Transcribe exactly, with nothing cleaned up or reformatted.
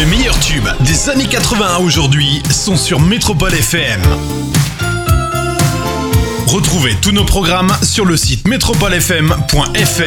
Les meilleurs tubes des années quatre-vingts à aujourd'hui sont sur Métropole F M. Retrouvez tous nos programmes sur le site métropole f m point f r.